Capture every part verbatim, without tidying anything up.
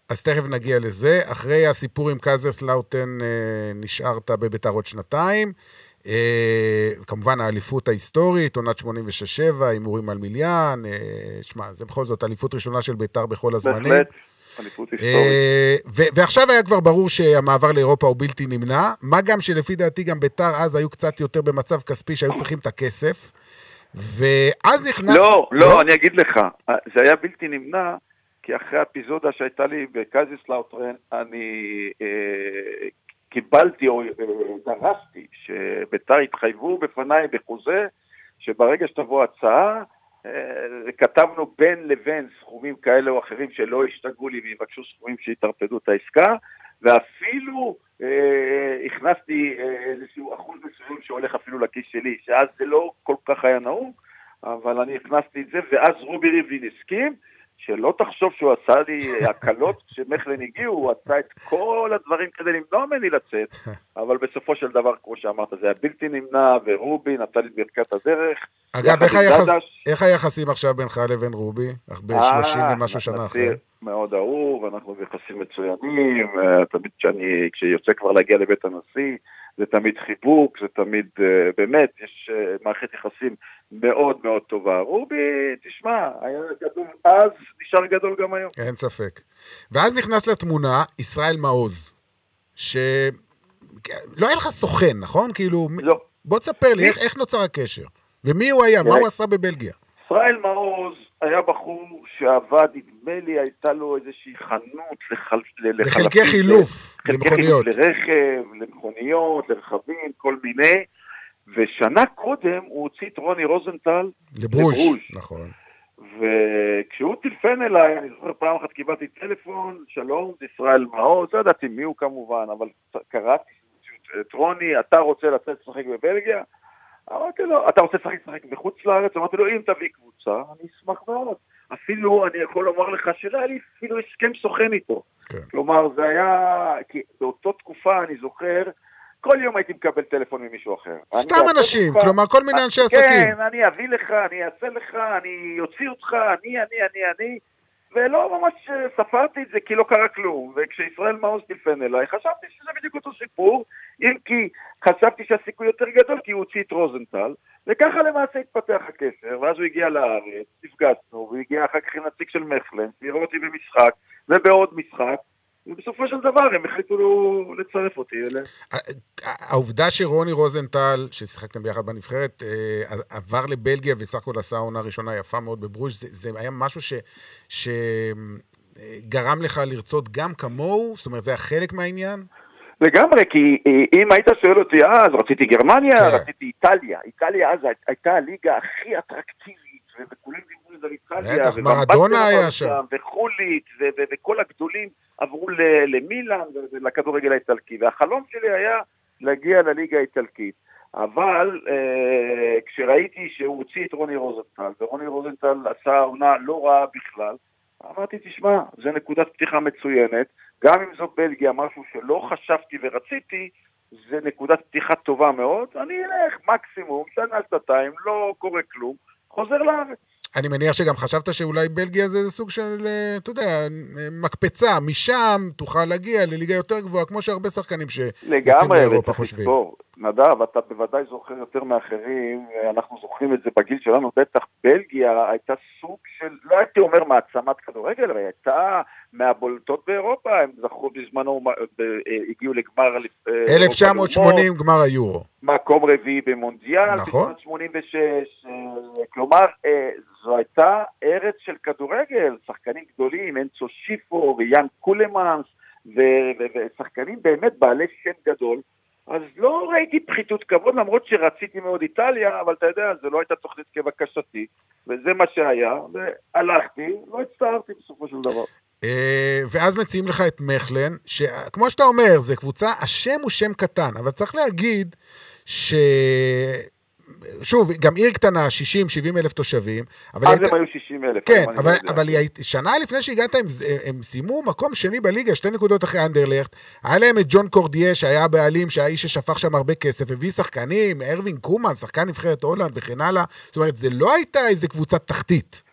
אז תכף נגיע לזה. אחרי הסיפור עם קייזרסלאוטן נשארת בביתר עוד שנתיים. כמובן האליפות ההיסטורית, עונת שמונים ושש שבע, הימורים על מיליון. שמע, זה בכל זאת אליפות ראשונה של ביתר בכל הזמנים. בהחלט, אליפות היסטורית. ועכשיו היה כבר ברור שהמעבר לאירופה הוא בלתי נמנע. מה גם שלפי דעתי גם ביתר אז היו קצת יותר במצב כספי שהיו צריכים את הכסף. ואז נכנס... לא, לא, אני אגיד לך, זה היה בלתי נמנע, כי אחרי האפיזודה שהייתה לי בקייזרסלאוטן, אני אה, קיבלתי או אה, דרסתי, שביתר התחייבו בפניי בחוזה, שברגע שתבוא הצעה, אה, כתבנו בין לבין סכומים כאלה או אחרים שלא השתגעו לי ויבקשו סכומים שיתרפדו את העסקה, ואפילו אה, הכנסתי אה, איזשהו אחוז מסוים שהולך אפילו לכיס שלי, שאז זה לא כל כך היה נהוג, אבל אני הכנסתי את זה, ואז רובי ריבלין הסכים, שלא תחשוב שהוא עשה לי הקלות, כשמכלן הגיעו, הוא עשה את כל הדברים כדי למנוע ממני לצאת, אבל בסופו של דבר, כמו שאמרת, זה היה בלתי נמנע, ורובי נתן לי ברכת הדרך. אגב, איך, היחס, איך היחסים עכשיו בינך לבין רובי? אך ב-שלושים ומשהו שנה אחרי. מאוד אהוב, אנחנו ביחסים מצוינים, תמיד שאני, כשיוצא כבר להגיע לבית הנשיא, זה תמיד חיבוק, זה תמיד, באמת, יש מערכת יחסים מאוד מאוד טובה. רובי, תשמע, היה גדול אז, נשאר גדול גם היום. אין ספק. ואז נכנס לתמונה ישראל מעוז, שלא היה לך סוכן, נכון? כאילו, לא. בוא תספר לי, איך, איך נוצר הקשר? ומי הוא היה? מה הוא עשה בבלגיה? ישראל מעוז היה בחור שעבד, נדמה לי, הייתה לו איזושהי חנות לחל... לחלקי חילוף, למכוניות. לרכב, למכוניות, לרכבים, כל מיני, ושנה קודם הוא הוציא את רוני רוזנטל לברוז', נכון. וכשהוא טלפן אליי, אני זוכר פעם אחת קיבלתי טלפון, שלום, זה ישראל מעוז, לא ידעתי מי הוא כמובן, אבל קראתי את רוני, אתה רוצה לצאת לשחק בבלגיה? אמרתי לו, אתה רוצה לשחק לשחק מחוץ לארץ? אמרתי לו, אם תביא קבוצה, אני אשמח מאוד. אפילו, אני יכול לומר לך, שלא היה לי אפילו הסכם סוכן איתו. כן. כלומר, זה היה, כי באותו תקופה, אני זוכר, כל יום הייתי מקבל טלפון ממישהו אחר. סתם אנשים, תקופה, כלומר, כל מיני אנשי עסקים. כן, אני אביא לך, אני אעשה לך, אני יוציא אותך, אני, אני, אני, אני, ולא ממש ספרתי את זה, כי לא קרה כלום. וכשישראל מעוז טלפן אליי, חשבתי שזה בדיוק אותו סיפור, אם כי חשבתי שהסיכוי יותר גדול, כי הוא הוציא את רוזנטל, וככה למעשה התפתח הקשר, ואז הוא הגיע לארץ, נפגשנו, והוא הגיע אחר כך עם נציג של מכלן, ויראו אותי במשחק, ובעוד משחק, ובסופו של דבר הם החליטו לו לצרף אותי אלה. העובדה שרוני רוזנטל, ששיחקתם ביחד בנבחרת, עבר לבלגיה וסך הכל עשה עונה ראשונה יפה מאוד בברוז', זה, זה היה משהו ש, שגרם לך לרצות גם כמוהו? זאת אומרת, זה היה חלק מהעניין? לגמרי, כי אם היית שואל אותי אז, רציתי גרמניה, רציתי איטליה. איטליה אז הייתה הליגה הכי אטרקטיבית, וכולם דיברו לזה איטליה, ומרדונה היה שם, וחולית, וכל הגדולים עברו למילאן ולכדורגל האיטלקי, והחלום שלי היה להגיע לליגה האיטלקית. אבל כשראיתי שהוא הוציא את רוני רוזנטל, ורוני רוזנטל עשה עונה לא רעה בכלל, אמרתי, תשמע, זה נקודת פתיחה מצוינת, גם אם זו בלגיה, משהו שלא חשבתי ורציתי, זה נקודת פתיחה טובה מאוד, אני אלך מקסימום, שנה שנתיים, לא קורה כלום, חוזר לארץ. אני מניח שגם חשבת שאולי בלגיה זה סוג של, אתה יודע, מקפצה, משם תוכל להגיע לליגה יותר גבוהה, כמו שהרבה שחקנים שיוצאים לאירופה חושבים. לגמרי, נדב, אתה בוודאי זוכר יותר מאחרים, אנחנו זוכרים את זה בגיל שלנו, בטח בלגיה הייתה סוג של, לא הייתי אומר מעצמת כדורגל, אבל הייתה מהבולטות באירופה, הם זכו בזמנו, הגיעו לגמר אלף תשע מאות שמונים גמר היורו. מקום רביעי במונדיאל, נכון. שמונים ושש, כלומר, זו הייתה ארץ של כדורגל, שחקנים גדולים, אנצו שיפו ויאן קולמנס, ושחקנים באמת בעלי שם גדול, אז לא ראיתי פחיתות כבוד, למרות שרציתי מאוד איטליה, אבל אתה יודע, זה לא הייתה תוכנית כבקשתי, וזה מה שהיה, והלכתי, לא הצטערתי בסופו של דבר. ואז מציעים לך את מכלן, שכמו שאתה אומר, זה קבוצה, השם הוא שם קטן, אבל צריך להגיד ש... שוב, גם עיר קטנה, שישים שבעים אלף תושבים. אז הם היו שישים אלף. כן, אבל, אבל שנה לפני שהגעת, הם, הם סיימו מקום שני בליגה, שתי נקודות אחרי אנדרלכט, היה להם את ג'ון קורדיה, שהיה בעלים, שהיה איש ששפך שם הרבה כסף, הביא שחקנים, ארווין קומן, שחקן נבחרת הולנד וכן הלאה, זאת אומרת, זה לא הייתה איזה קבוצת תחתית.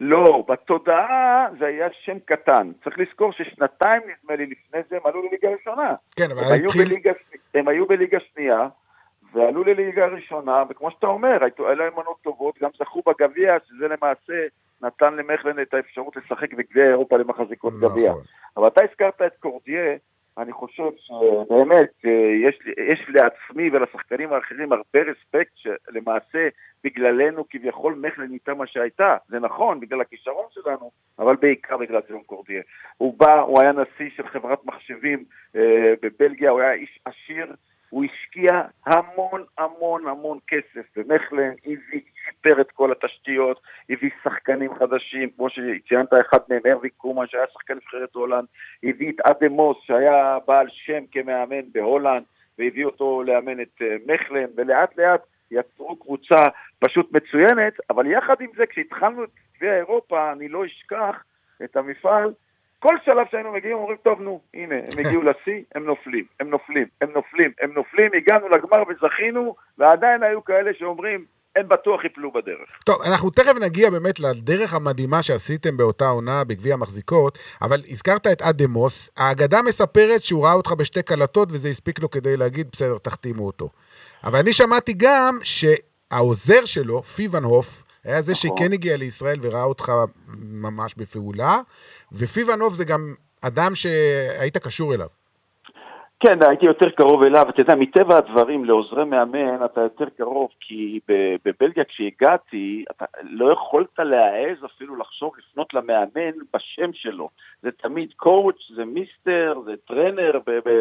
לא, בתודעה זה היה שם קטן. צריך לזכור ששנתיים נדמה לי לפני זה הם עלו לליגה ראשונה. כן, אבל הם היו, התחיל... בליגה, הם היו בליגה שנייה, ועלו לליגה ראשונה, וכמו שאתה אומר, היו להם מנות טובות, גם זכו בגביע, שזה למעשה נתן למכלן את האפשרות לשחק בגביע אירופה למחזיקות נכון. גביע. אבל אתה הזכרת את קורדיה, אני חושב שבאמת יש, יש לעצמי ולשחקנים האחרים הרבה רספקט שלמעשה בגללנו כביכול מכלן ניתה מה שהייתה. זה נכון, בגלל הכישרון שלנו, אבל בעיקר בגלל ציון קורדיה. הוא בא, הוא היה נשיא של חברת מחשבים אה, בבלגיה, הוא היה איש עשיר, הוא השקיע המון המון המון כסף במכלן, הביא, שיפר את כל התשתיות, הביא שחקנים חדשים, כמו שציינת אחד מהם, ארווי קומן, שהיה שחקן נבחרת הולנד, הביא את אדמוס, שהיה בעל שם כמאמן בהולנד, והביא אותו לאמן את מכלן, ולאט לאט יצרו קבוצה פשוט מצוינת, אבל יחד עם זה, כשהתחלנו את גביע אירופה, אני לא אשכח את המפעל, כל שלב שהיינו מגיעים, אומרים, טוב, נו, הנה, הם הגיעו לשיא, הם נופלים, הם נופלים, הם נופלים, הם נופלים, הגענו לגמר וזכינו, ועדיין היו כאלה שאומרים, הם בטוח יפלו בדרך. טוב, אנחנו תכף נגיע באמת לדרך המדהימה שעשיתם באותה עונה בגביע המחזיקות, אבל הזכרת את אדמוס, האגדה מספרת שהוא ראה אותך בשתי קלטות, וזה הספיק לו כדי להגיד, בסדר, תחתימו אותו. אבל אני שמעתי גם שהעוזר שלו, פיבנהוף, היה זה שכן הגיע לישראל וראה אותך ממש בפעולה, ופיבנהוף זה גם אדם שהיית קשור אליו. כן, הייתי יותר קרוב אליו, אתה יודע, מטבע הדברים לעוזרי מאמן אתה יותר קרוב, כי בבלגיה כשהגעתי, אתה לא יכולת להעז אפילו לחשוב לפנות למאמן בשם שלו. זה תמיד קואוץ', זה מיסטר, זה טרנר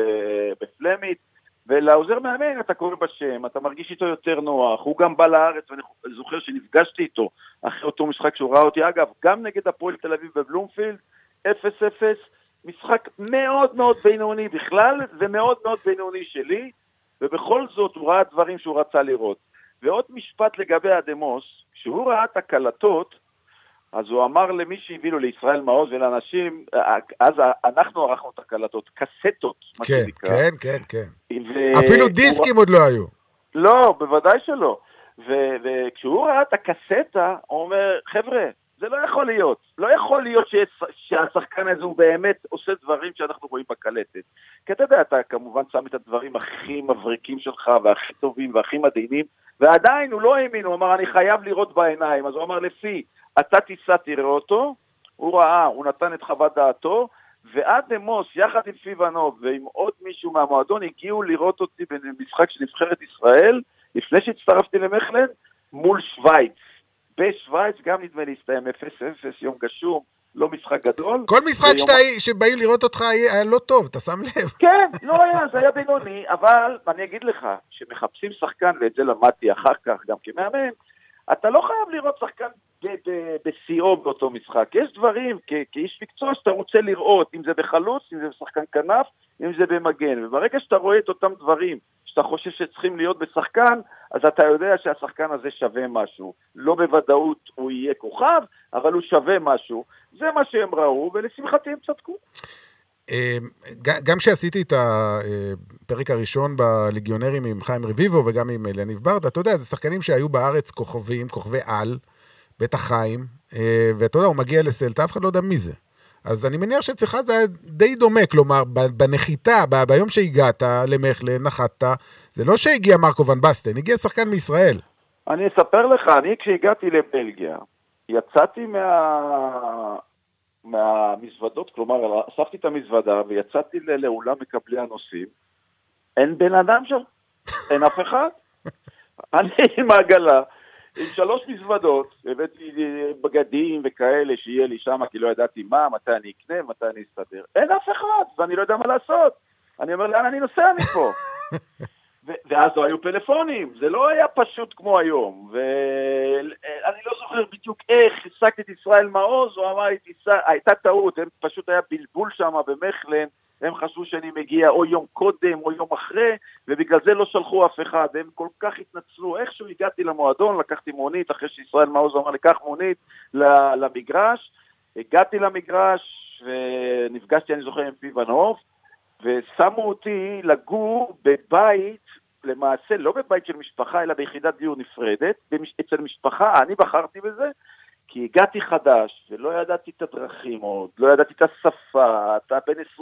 בפלמית, ולעוזר מאמן אתה קורא בשם, אתה מרגיש איתו יותר נוח, הוא גם בא לארץ, ואני זוכר שנפגשתי איתו אחרי אותו משחק שהוא ראה אותי, אגב, גם נגד הפועל תל אביב בבלומפילד, אפס אפס, משחק מאוד מאוד בינוני בכלל, ומאוד מאוד בינוני שלי, ובכל זאת הוא ראה דברים שהוא רצה לראות. ועוד משפט לגבי אדמוס, כשהוא ראה את הקלטות, אז הוא אמר למי שהביא לו, לישראל מעוז ולאנשים, אז אנחנו ערכנו את הקלטות, קסטות, מה כן, שנקרא. כן, כן, כן. ו... אפילו דיסקים עוד לא היו. לא, בוודאי שלא. ו... וכשהוא ראה את הקסטה, הוא אומר, חבר'ה, זה לא יכול להיות. לא יכול להיות ש... שהשחקן הזה הוא באמת עושה דברים שאנחנו רואים בקלטת. כי אתה יודע, אתה כמובן שם את הדברים הכי מבריקים שלך, והכי טובים והכי מדהימים, ועדיין הוא לא האמין, הוא אמר, אני חייב לראות בעיניים. אז הוא אמר, לפי, אתה תיסע, תראה אותו, הוא ראה, הוא נתן את חוות דעתו, ואדמוס, יחד עם פיבנוב ועם עוד מישהו מהמועדון, הגיעו לראות אותי במשחק של נבחרת ישראל, לפני שהצטרפתי למכלן, מול שוויץ. בשוויץ גם נדמה להסתיים אפס אפס, יום גשום, לא משחק גדול. כל משחק שאתה, שבאים לראות אותך היה לא טוב, אתה שם לב. כן, לא היה, זה היה בינוני, אבל אני אגיד לך, שמחפשים שחקן, ואת זה למדתי אחר כך גם כמאמן, אתה לא חייב לראות שחקן בסיאו באותו משחק. יש דברים, כאיש מקצוע שאתה רוצה לראות, אם זה בחלוץ, אם זה בשחקן כנף, אם זה במגן. וברגע שאתה רואה את אותם דברים, שאתה חושב שצריכים להיות בשחקן, אז אתה יודע שהשחקן הזה שווה משהו. לא בוודאות הוא יהיה כוכב, אבל הוא שווה משהו. זה מה שהם ראו, ולשמחתי הם צדקו. גם כשעשיתי את הפרק הראשון בליגיונרים עם חיים רביבו וגם עם יניב ברדה, אתה יודע, זה שחקנים שהיו בארץ כוכבים, כוכבי על, בטח חיים, ואתה יודע, הוא מגיע לסלטה, אף אחד לא יודע מי זה. אז אני מניח שצריך זה היה די דומה, כלומר, בנחיתה, ביום שהגעת למכלן, נחת, זה לא שהגיע מרקו ון בסטן, הגיע שחקן מישראל. אני אספר לך, אני כשהגעתי לבלגיה, יצאתי מה... מהמזוודות, כלומר, אספתי את המזוודה ויצאתי לאולם מקבלי הנושאים, אין בן אדם שם, אין אף אחד. אני עם העגלה, עם שלוש מזוודות, הבאתי בגדים וכאלה שיהיה לי שם, כי לא ידעתי מה, מתי אני אקנה, מתי אני אסתדר. אין אף אחד, ואני לא יודע מה לעשות. אני אומר, לאן אני נוסע מפה? ואז לא היו פלאפונים, זה לא היה פשוט כמו היום, ואני לא זוכר בדיוק איך, השגתי את ישראל מעוז, הוא אמר, הייתה טעות, הם פשוט היה בלבול שם במכלן, הם חשבו שאני מגיע או יום קודם או יום אחרי, ובגלל זה לא שלחו אף אחד, הם כל כך התנצלו, איכשהו הגעתי למועדון, לקחתי מונית, אחרי שישראל מעוז אמר, לקח מונית למגרש, הגעתי למגרש, ונפגשתי, אני זוכר, עם פיבנהוף, ושמו אותי לגור בבית, למעשה לא בבית של משפחה, אלא ביחידת דיור נפרדת, אצל משפחה, אני בחרתי בזה, כי הגעתי חדש, ולא ידעתי את הדרכים עוד, לא ידעתי את השפה, אתה בן